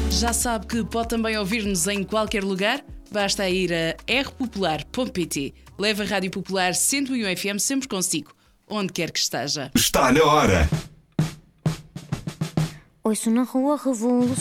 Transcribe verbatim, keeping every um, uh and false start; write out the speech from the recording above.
Já sabe que pode também ouvir-nos em qualquer lugar? Basta ir a r popular ponto p t. Leva a Rádio Popular cento e um F M sempre consigo, onde quer que esteja. Está na hora! Ouço na rua revolução.